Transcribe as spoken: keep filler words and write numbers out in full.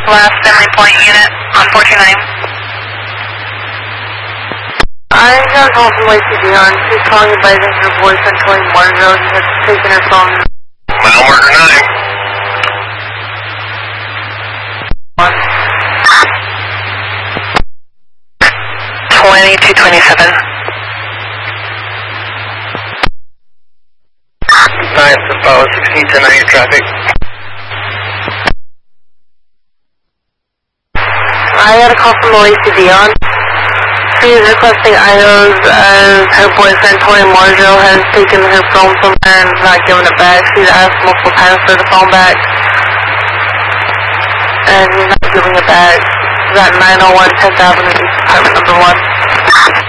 Last Finley Point unit on four two nine. I got a call from Lacey Dion. She's calling advising her boyfriend, Tony Margot. He has taken her phone. Mile marker nine. One. twenty-two twenty-seven. Nine, follow sixteen ten nine traffic. I got a call from Lacey Dion. She is requesting items as her boyfriend, Tony Margot, has taken her phone somewhere and is not giving it back. She's asked multiple times for the phone back, and he's not giving it back. She's at nine oh one tenth Avenue, apartment number one.